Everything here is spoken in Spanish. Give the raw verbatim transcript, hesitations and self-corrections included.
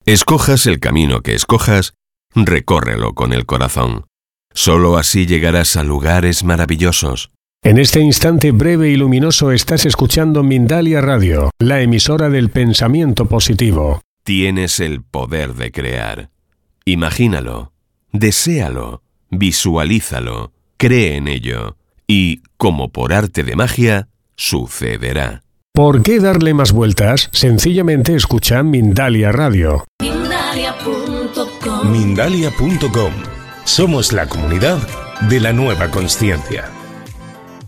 Escojas el camino que escojas, recórrelo con el corazón. Solo así llegarás a lugares maravillosos. En este instante breve y luminoso estás escuchando Mindalia Radio, la emisora del pensamiento positivo. Tienes el poder de crear. Imagínalo, deséalo, visualízalo, cree en ello y, como por arte de magia, sucederá. ¿Por qué darle más vueltas? Sencillamente escucha Mindalia Radio. Mindalia punto com. Mindalia punto com. Somos la comunidad de la nueva consciencia.